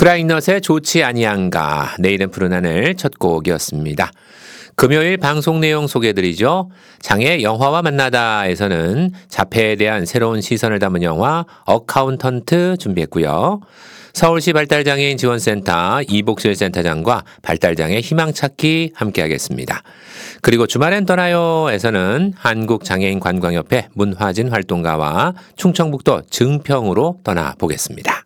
크라잉넛의 좋지 아니한가. 내일은 푸른 하늘 첫 곡이었습니다. 금요일 방송 내용 소개해드리죠. 장의 영화와 만나다에서는 자폐에 대한 새로운 시선을 담은 영화 어카운턴트 준비했고요. 서울시 발달장애인 지원센터 이복실 센터장과 발달장애 희망찾기 함께하겠습니다. 그리고 주말엔 떠나요에서는 한국장애인관광협회 문화진 활동가와 충청북도 증평으로 떠나보겠습니다.